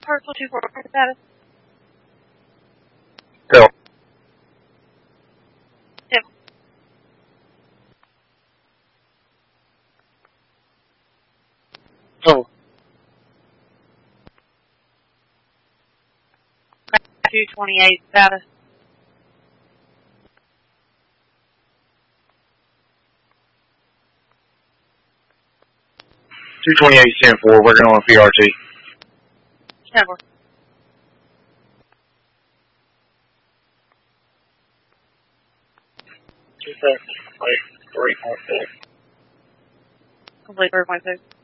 Parcel 24 status. Go. Yep. Oh. 228 status. $228.10 for working on a PRT. 10-4. Complete 3.6.